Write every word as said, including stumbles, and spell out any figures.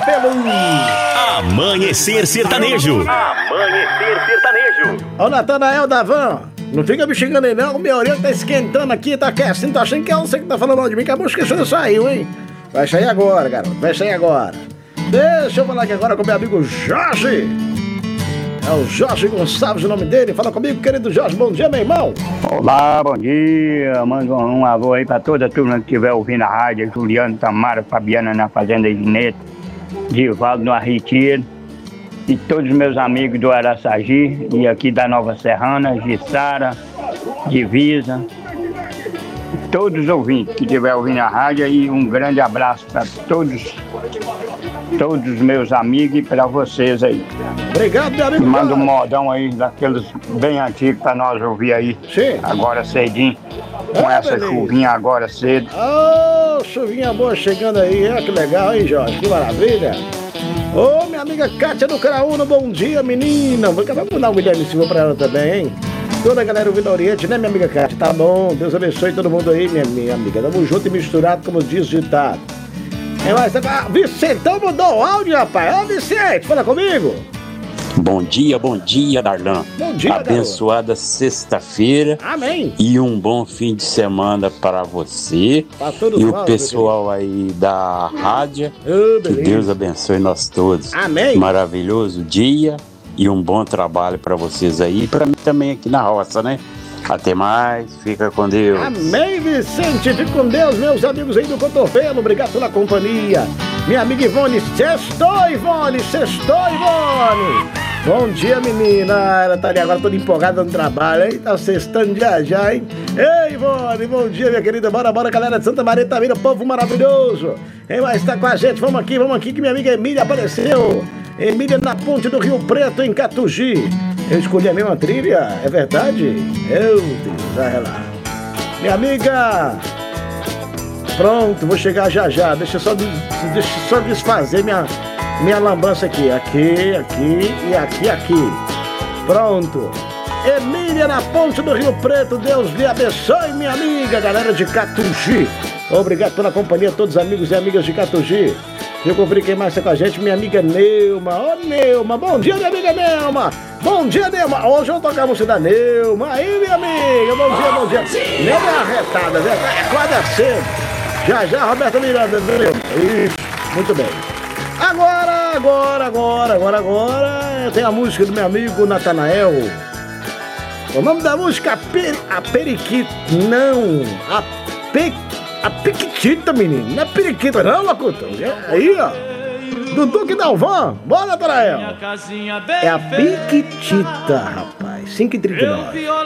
pelo Amanhecer Sertanejo. Amanhecer Sertanejo. Ô, Natanael da Van, não fica me xingando aí não, minha orelha tá esquentando aqui, tá aquecendo, tá achando que é você que tá falando mal de mim, que a música já saiu, hein? Vai sair agora, garoto, vai sair agora. Deixa eu falar aqui agora com meu amigo Jorge. É o Jorge Gonçalves o nome dele. Fala comigo, querido Jorge, bom dia, meu irmão. Olá, bom dia. Manda um alô aí pra toda a turma que estiver ouvindo a rádio. Juliano, Tamara, Fabiana na Fazenda Ginete, Divaldo no Arritiro. E todos os meus amigos do Araçagi e aqui da Nova Serrana, Gissara, Divisa. Todos os ouvintes que estiver ouvindo a rádio aí, um grande abraço para todos, todos os meus amigos e para vocês aí. Obrigado, meu amigo. Manda um modão aí, daqueles bem antigos para nós ouvir aí. Sim. Agora cedinho, com Ah, essa beleza. chuvinha agora cedo. Ô, oh, chuvinha boa chegando aí, olha que legal, hein, Jorge? Que maravilha. Ô, oh, minha amiga Kátia do Caraúna, bom dia, menina. Vamos mandar um Guilherme Silva pra ela também, hein? Toda a galera ouvindo Oriente, né, minha amiga Kátia? Tá bom, Deus abençoe todo mundo aí, minha, minha amiga. Tamo junto e misturado, como diz o ditado. É, mas, ah, Vicentão mudou o áudio, rapaz. Ô, Vicente, fala comigo. Bom dia, bom dia, Darlan. Bom dia, abençoada sexta-feira. Amém. E um bom fim de semana para você Pra todos e nós, o pessoal aí da rádio. Ô, Que beleza. Deus abençoe nós todos. Amém. Maravilhoso dia e um bom trabalho para vocês aí e para mim também aqui na roça, né? Até mais, fica com Deus. Amém, Vicente. Fique com Deus, meus amigos aí do Cotovelo. Obrigado pela companhia. Minha amiga Ivone, sextou, Ivone, sextou, Ivone. Bom dia, menina. Ela tá ali agora toda empolgada no trabalho, hein? Tá sextando já já, hein? Ei, Ivone, bom dia, minha querida. Bora, bora, galera de Santa Maria Itabira, povo maravilhoso. Quem mais tá com a gente? Vamos aqui, vamos aqui, que minha amiga Emília apareceu. Emília na ponte do Rio Preto, em Catugi. Eu escolhi a mesma trilha, é verdade? Meu Deus, vai lá. Minha amiga... Pronto, vou chegar já já. Deixa eu só, deixa eu só desfazer minha, minha lambança aqui. Aqui, aqui e aqui, aqui. Pronto. Emília na ponte do Rio Preto. Deus lhe abençoe, minha amiga. Galera de Catugi. Obrigado pela companhia, todos os amigos e amigas de Catugi. Deixa eu conferir quem mais está com a gente. Minha amiga Neuma. Ô, Neuma. Bom dia, minha amiga Neuma. Bom dia, Neuma. Hoje eu vou tocar a música da Neuma. Aí, minha amiga. Bom dia, bom dia. Neuma é arretada, né? Acorda cedo. Já, já, Roberta Miranda, viu? Isso, muito bem. Agora, agora, agora, agora, agora, tem a música do meu amigo Natanael. O nome da música, a, peri, a Periquita, não, a, pe, a Piquitita, menino, não é Periquita não, Lacuta. Aí, ó, do Duque Dalvan, bora, Natanael. É a Piquitita, rapaz, cinco e trinta e nove.